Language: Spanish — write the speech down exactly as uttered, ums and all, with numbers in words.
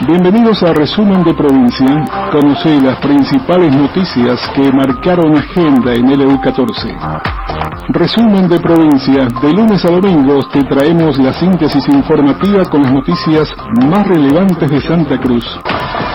Bienvenidos a Resumen de Provincia. Conoce las principales noticias que marcaron agenda en L U catorce. Resumen de Provincia. De lunes a domingos te traemos la síntesis informativa con las noticias más relevantes de Santa Cruz.